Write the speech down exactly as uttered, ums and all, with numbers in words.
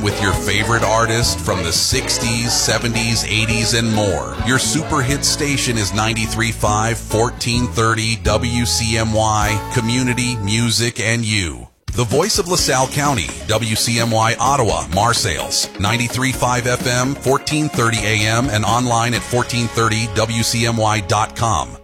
with your favorite artist from the sixties, seventies, eighties, and more. Your super hit station is ninety-three point five, fourteen thirty W C M Y, Community, Music, and You. The voice of LaSalle County, W C M Y Ottawa, Marseilles, ninety-three point five F M, fourteen thirty A M, and online at fourteen thirty W C M Y dot com.